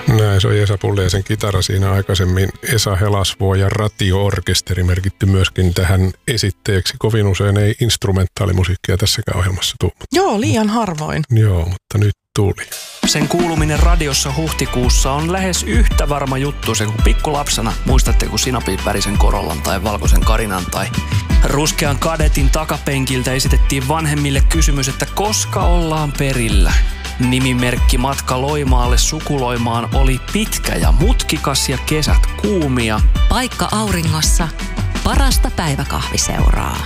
Näin, se on Esa Pulliaisen kitara siinä aikaisemmin. Esa Helasvuo ja Ratio-orkesteri merkitty myöskin tähän esitteeksi. Kovin usein ei instrumentaalimusiikkia tässäkään ohjelmassa tule. Joo, liian harvoin. Joo, mutta nyt tuli. Sen kuuluminen radiossa huhtikuussa on lähes yhtä varma juttu se kuin pikkulapsena. Muistatteko sinapinvärisen Korollan tai valkoisen Karinan tai ruskean Kadetin takapenkiltä esitettiin vanhemmille kysymys, että koska ollaan perillä. Nimimerkki matka Loimaalle sukuloimaan oli pitkä ja mutkikas ja kesät kuumia. Paikka auringossa, parasta päiväkahviseuraa.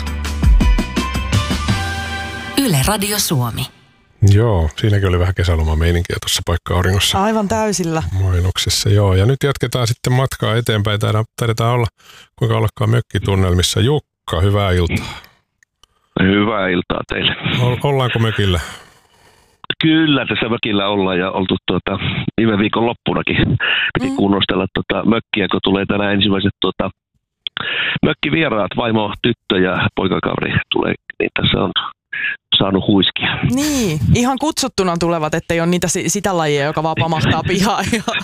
Yle Radio Suomi. Joo, siinäkin oli vähän kesälomameininkiä tuossa Paikka auringossa. Aivan täysillä. Mainoksessa, joo. Ja nyt jatketaan sitten matkaa eteenpäin. Taidetaan olla, kuinka ollakaan mökkitunnelmissa. Jukka, hyvää iltaa. Hyvää iltaa teille. Ollaanko mökillä? Kyllä, tässä mökillä ollaan ja oltu viime viikon loppunakin. Piti kunnostella mökkiä, kun tulee tänään ensimmäiset mökkivieraat, vaimo, tyttö ja poikakaveri tulee, niin tässä on saanut huiskia. Niin, ihan kutsuttuna tulevat, ettei ole niitä sitä lajia, joka vaan pamahtaa pihaan.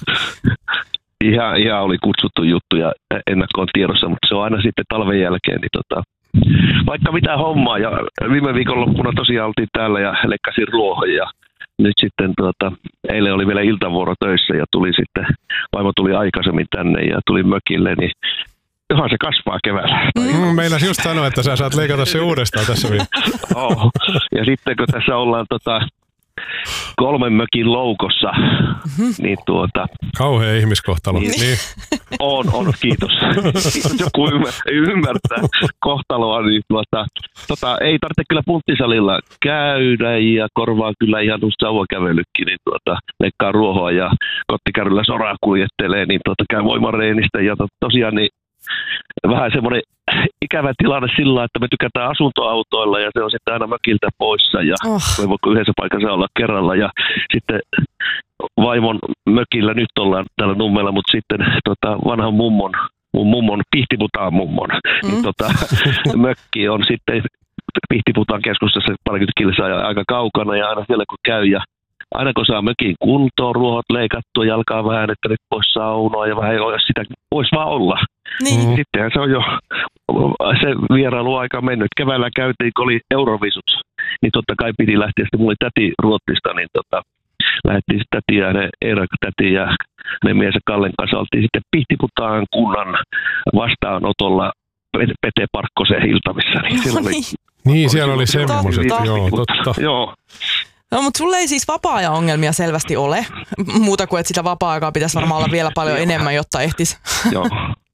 Ihan oli kutsuttu juttu ja ennakkoon tiedossa, mutta se on aina sitten talven jälkeen, niin vaikka mitä hommaa. Ja viime viikonloppuna tosiaan oltiin täällä ja lekkasin ruohon ja nyt sitten eilen oli vielä iltavuoro töissä ja vaimo tuli aikaisemmin tänne ja tuli mökille, niin johan se kasvaa keväällä. Meinasin just sanoa, että sä saat leikata se uudestaan tässä vielä. Ja sitten kun tässä ollaan 3 mökin loukossa, niin kauhea ihmiskohtalo. Niin. On, kiitos. Joku ymmärtää kohtaloa, niin ei tarvitse kyllä punttisalilla käydä ja korvaa kyllä ihan sauvakävelykin, niin leikkaa ruohoa ja kottikärryllä soraa kuljettelee, niin käy voimareenistä ja tosiaan niin vähän semmoinen ikävä tilanne sillä, että me tykätään asuntoautoilla ja se on sitten aina mökiltä poissa ja me voiko yhdessä paikassa olla kerralla ja sitten vaimon mökillä nyt ollaan täällä Nummella, mutta sitten vanhan mummon Pihtiputaan mummon niin mökki on sitten Pihtiputaan keskustassa parikymmentä kilsaa ja aika kaukana ja aina siellä kun käy ja aina kun saa mökin kuntoon, ruohot leikattua, jalkaa vähän, että nyt pois saunoa ja vähän jos sitä voisi vaan olla. Niin. Sittenhän se on jo se vierailuaika mennyt. Keväällä käytiin, kun oli Eurovisut, niin totta kai piti lähteä. Sitten mulla oli täti Ruotsista, niin lähdettiin sitten täti ja Eera-täti ja hänen miehensä Kallen kanssa oltiin sitten Pihtiputaan kunnan vastaanotolla Pete Parkkosen iltavissa. Niin, siellä oli semmoiset, joo, totta. Joo. No, mutta sulle ei siis vapaa-ajan ongelmia selvästi ole. Muuta kuin, että sitä vapaa-aikaa pitäisi varmaan olla vielä paljon enemmän, jotta ehtisi. Joo,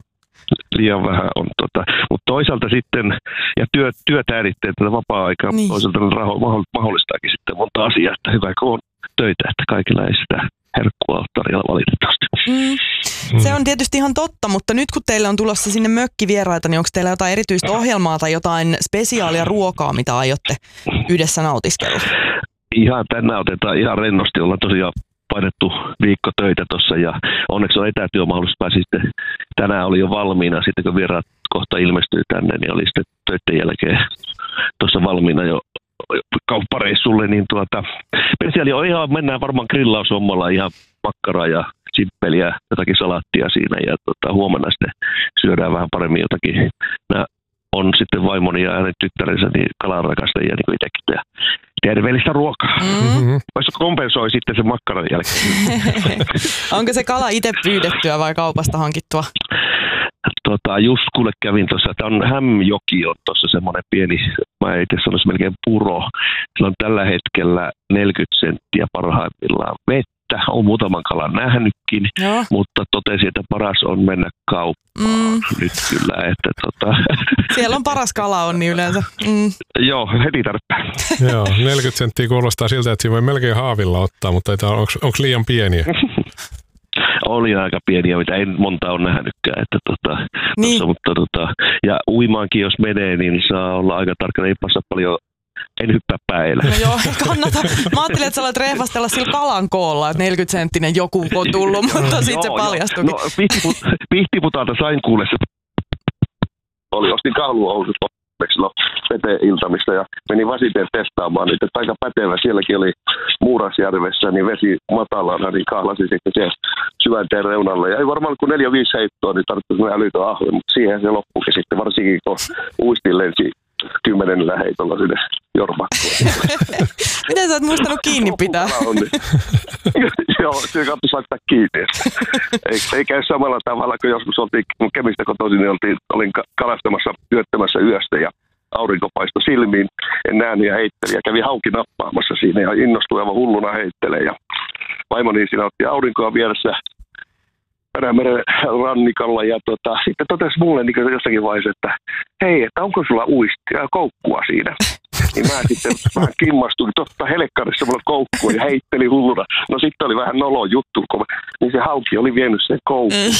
liian vähän on. Mutta toisaalta sitten, ja työt äärittää tätä vapaa-aikaa, niin. Toisaalta mahdollistaakin sitten monta asiaa, että hyvä kun on töitä, että kaikilla ei sitä herkkua ole tarjolla valitettavasti. Se on tietysti ihan totta, mutta nyt kun teille on tulossa sinne mökkivieraita, niin onko teillä jotain erityistä ohjelmaa tai jotain spesiaalia ruokaa, mitä aiotte yhdessä nautiskella? Ihan tänään otetaan ihan rennosti, ollaan tosiaan painettu viikko töitä tuossa ja onneksi on etätyömahdollisuus. Sitten tänään oli jo valmiina, sitten kun vieraat kohta ilmestyy tänne, niin oli sitten töiden jälkeen tuossa valmiina jo kauppareissulle, niin spesiaali on ihan, mennään varmaan grillaushommalla ihan makkaraa ja simppeliä, jotakin salaattia siinä ja huomenna sitten syödään vähän paremmin jotakin. Nämä on sitten vaimoni ja hänen tyttärensä niin kalanrakastajia niin kuin itsekin ja terveellistä ruokaa. Voisiko kompensoi sitten sen makkaran jälkeen? Onko se kala itse pyydettyä vai kaupasta hankittua? Just kuule kävin tuossa, että on Hämjoki on tuossa semmoinen pieni, mä itse sanoisin melkein puro. Sillä on tällä hetkellä 40 senttiä parhaimmillaan vettä. On muutaman kalan nähnytkin, mutta totesin, että paras on mennä kauppaan nyt kyllä. Että Siellä on paras kala on niin yleensä. Joo, heti tarpeen. Joo, 40 senttiä kuulostaa siltä, että siinä voi melkein haavilla ottaa, mutta onko liian pieniä? Oli aika pieniä, mitä en monta ole nähnytkään. Että niin. Ja uimaankin jos menee, niin saa olla aika tarkkana, ei passa paljon. En hyppää päällä. No joo, kannata. Mä ajattelin, että sä olet rehvastella sillä kalan koolla, että 40-senttinen joku on tullut, mutta sitten se paljastuikin. No, Pihtiputaalta sain kuulla se. Ostin kahluhousut esimerkiksi silloin Pete-iltamista ja menin Vasiteen testaamaan niitä, että aika pätevä. Sielläkin oli Muurasjärvessä, niin vesi matalana, niin kahlasi sitten siellä syvänteen reunalle. Ja ei varmaan kun 4-5 heittoa, niin tarvitsi älytön ahve, mutta siihen se loppukin sitten, varsinkin kun uistin lensi 10 heitolla sinne Jormakkoon. Miten sä oot muistanut kiinni pitää? Joo, siinä kannattaa laittaa kiinni. Ei käy samalla tavalla, kun joskus oltiin Kemistä kotoisin, niin olin kalastamassa yöttämässä yöstä ja aurinko paistoi silmiin. En nähnyt ja heittelin ja kävi hauki nappaamassa siinä ja innostui aivan hulluna heittelee. Ja vaimoni siinä otti aurinkoa vieressä Perämeren rannikalla ja sitten totesi mulle niin jossakin vaiheessa, että hei, että onko sulla koukkua siinä? Niin mä sitten vähän kimmastuin, totta helekkarissa mulla koukkua ja heitteli hulluna. No sitten oli vähän nolo juttu, niin se hauki oli vienyt sen koukkuun.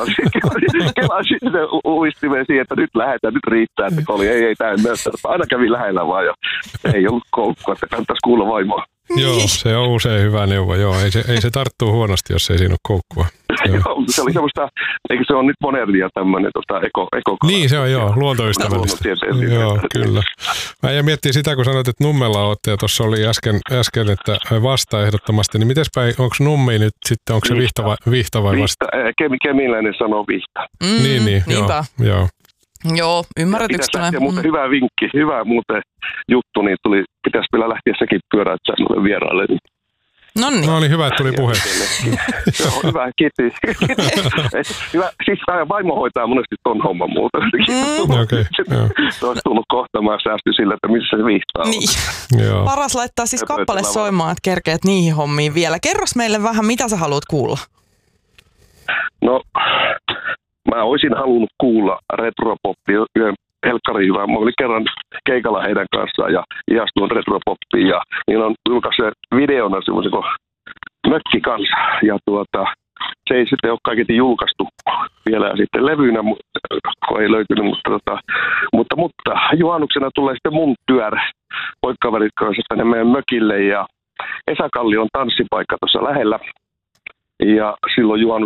Kelasin sen uistimeen siihen, että nyt lähdetään, nyt riittää, että ei tää en näytä. Aina kävi lähellä vaan ja ei ollut koukkua, että kannattaisi kuulla vaimoa. Joo, se on usein hyvä neuvo. Joo, ei se tarttuu huonosti, jos ei siinä ole koukkua. Joo, se oli semmoista, eikö se on nyt modernia tämmöinen eko. Niin se on, joo, luontoystävällistä. Joo, kyllä. Mä jäin miettimään sitä, kun sanoit, että Nummella olette ja tuossa oli äsken, että vasta ehdottomasti, niin mites päin, onko Nummi nyt sitten, onko se vihta vai vasta? Kemiläinen sanoo vihta. Niin, joo. Joo, ymmärretyksenä. Mutta hyvä vinkki, hyvä muuten juttu, niin pitäisi vielä lähteä sekin pyöräyttämään vieraille. Noniin. No oli hyvä, että tuli puhe. Joo, hyvä, kiitos. Hyvä, siis vaimo hoitaa monesti ton homman muuta. Okei, se olisi tullut kohtamaan säästy sillä, että missä se viihtaa on. Niin. Joo. Paras laittaa siis kappale soimaan, että kerkeät niihin hommiin vielä. Kerros meille vähän, mitä sä haluat kuulla? No, mä olisin halunnut kuulla retropoppia yhden helkkarihyvää. Mä olin kerran keikalla heidän kanssaan ja ihastuin retropoppiin ja niin on julkaissut videona semmoisen kuin mökki kanssa. Ja se ei sitten ole kaiketi julkaistu vielä sitten levyynä, kun ei löytynyt, mutta juhannuksena tulee sitten mun työr poikkaverit kanssa tänne meidän mökille ja Esa Kallion tanssipaikka tuossa lähellä. Ja silloin